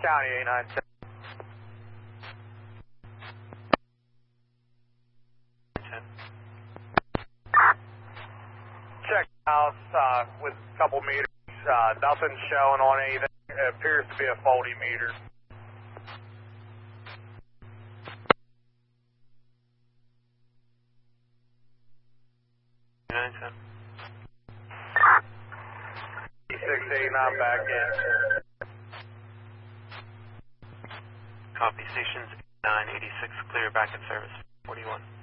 County 897. Check house with a couple meters. Nothing showing on anything. It appears to be a faulty meter. I'm back in. Copy, stations 986, clear back in service, 41.